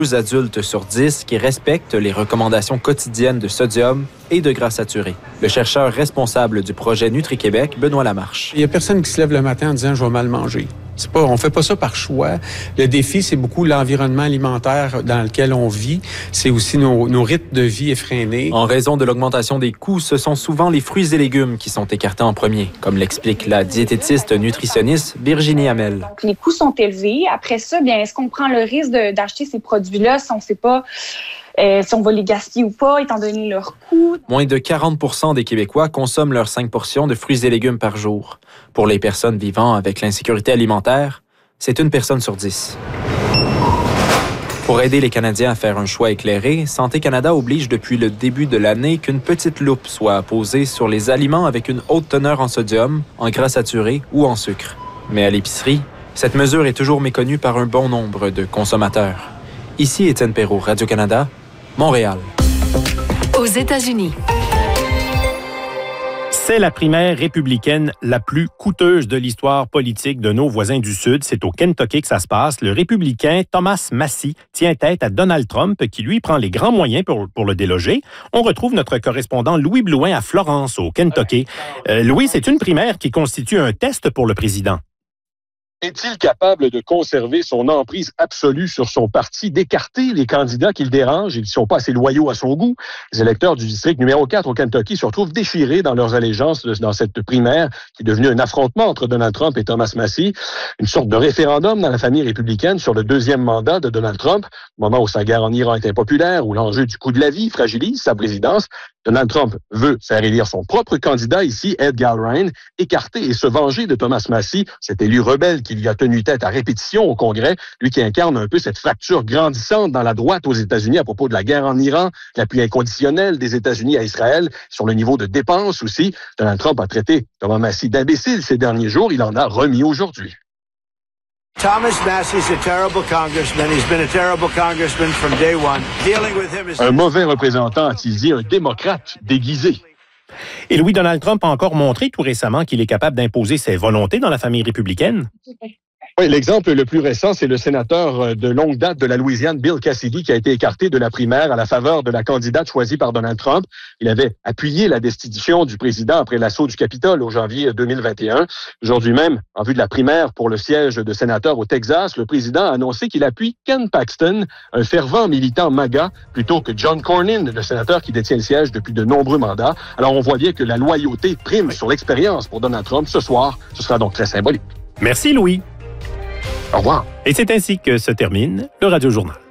2 adultes sur 10 qui respectent les recommandations quotidiennes de sodium et de gras saturés. Le chercheur responsable du projet Nutri-Québec, Benoît Lamarche. Il n'y a personne qui se lève le matin en disant « je vais mal manger ». On ne fait pas ça par choix. Le défi, c'est beaucoup l'environnement alimentaire dans lequel on vit. C'est aussi nos rythmes de vie effrénés. En raison de l'augmentation des coûts, ce sont souvent les fruits et légumes qui sont écartés en premier, comme l'explique la diététiste nutritionniste Virginie Hamel. Donc, les coûts sont élevés. Après ça, bien, est-ce qu'on prend le risque d'acheter ces produits-là si on ne sait pas si on va les gaspiller ou pas, étant donné leur coût? Moins de 40% des Québécois consomment leurs 5 portions de fruits et légumes par jour. Pour les personnes vivant avec l'insécurité alimentaire, c'est 1 personne sur 10. Pour aider les Canadiens à faire un choix éclairé, Santé Canada oblige depuis le début de l'année qu'une petite loupe soit posée sur les aliments avec une haute teneur en sodium, en gras saturés ou en sucre. Mais à l'épicerie, cette mesure est toujours méconnue par un bon nombre de consommateurs. Ici Étienne Perrault, Radio-Canada, Montréal. Aux États-Unis. C'est la primaire républicaine la plus coûteuse de l'histoire politique de nos voisins du Sud. C'est au Kentucky que ça se passe. Le républicain Thomas Massie tient tête à Donald Trump, qui lui prend les grands moyens pour le déloger. On retrouve notre correspondant Louis Blouin à Florence, au Kentucky. Louis, c'est une primaire qui constitue un test pour le président. Est-il capable de conserver son emprise absolue sur son parti, d'écarter les candidats qui le dérangent et qui ne sont pas assez loyaux à son goût? Les électeurs du district numéro 4 au Kentucky se retrouvent déchirés dans leurs allégeances dans cette primaire qui est devenue un affrontement entre Donald Trump et Thomas Massie, une sorte de référendum dans la famille républicaine sur le 2e mandat de Donald Trump, au moment où sa guerre en Iran est impopulaire, où l'enjeu du coût de la vie fragilise sa présidence. Donald Trump veut faire élire son propre candidat ici, Ed Galbraith, écarter et se venger de Thomas Massie, cet élu rebelle qui lui a tenu tête à répétition au Congrès, lui qui incarne un peu cette fracture grandissante dans la droite aux États-Unis à propos de la guerre en Iran, l'appui inconditionnel des États-Unis à Israël, sur le niveau de dépenses aussi. Donald Trump a traité Thomas Massie d'imbécile ces derniers jours, il en a remis aujourd'hui. Thomas Massie's a terrible congressman. He's been a terrible congressman from day one. Dealing with him is... Un mauvais représentant, a-t-il dit, un démocrate déguisé. Et Louis, Donald Trump a encore montré tout récemment qu'il est capable d'imposer ses volontés dans la famille républicaine. Oui, l'exemple le plus récent, c'est le sénateur de longue date de la Louisiane, Bill Cassidy, qui a été écarté de la primaire à la faveur de la candidate choisie par Donald Trump. Il avait appuyé la destitution du président après l'assaut du Capitole au janvier 2021. Aujourd'hui même, en vue de la primaire pour le siège de sénateur au Texas, le président a annoncé qu'il appuie Ken Paxton, un fervent militant MAGA, plutôt que John Cornyn, le sénateur qui détient le siège depuis de nombreux mandats. Alors on voit bien que la loyauté prime sur l'expérience pour Donald Trump ce soir. Ce sera donc très symbolique. Merci Louis. Au revoir. Et c'est ainsi que se termine le Radio Journal.